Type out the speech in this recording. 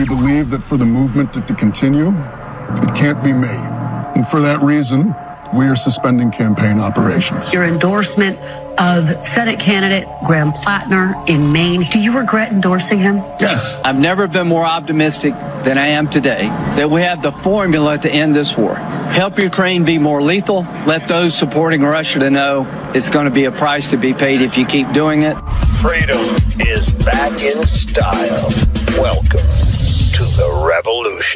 We believe that for the movement to continue, it can't be me. And for that reason, we are suspending campaign operations. Your endorsement of Senate candidate Graham Plattner in Maine. Do you regret endorsing him? Yes. I've never been more optimistic than I am today that we have the formula to end this war. Help Ukraine be more lethal. Let those supporting Russia to know it's going to be a price to be paid if you keep doing it. Freedom is back in style. Welcome to the revolution.